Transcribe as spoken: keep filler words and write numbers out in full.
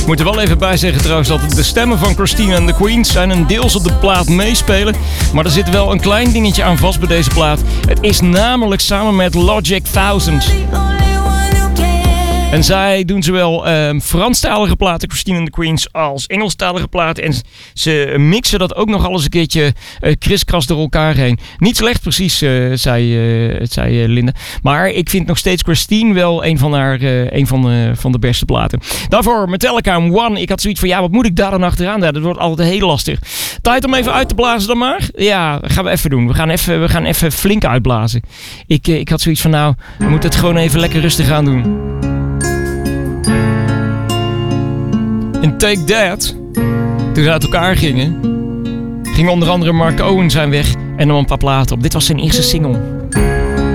Ik moet er wel even bij zeggen trouwens dat de stemmen van Christina en de Queens zijn een deels op de plaat meespelen. Maar er zit wel een klein dingetje aan vast bij deze plaat. Het is namelijk samen met Logic duizend. En zij doen zowel uh, Franstalige platen, Christine and the Queens, als Engelstalige platen. En ze mixen dat ook nog alles een keertje uh, kriskras door elkaar heen. Niet slecht precies, uh, zei, uh, zei uh, Linda. Maar ik vind nog steeds Christine wel een van, haar, uh, een van, uh, van de beste platen. Daarvoor Metallica One. Ik had zoiets van, ja, wat moet ik daar dan achteraan? Dat wordt altijd heel lastig. Tijd om even uit te blazen dan maar? Ja, gaan we even doen. We gaan even, we gaan even flink uitblazen. Ik, uh, ik had zoiets van, nou, we moeten het gewoon even lekker rustig aan doen. In Take That, toen ze uit elkaar gingen, ging onder andere Mark Owen zijn weg en nam een paar platen op. Dit was zijn eerste single.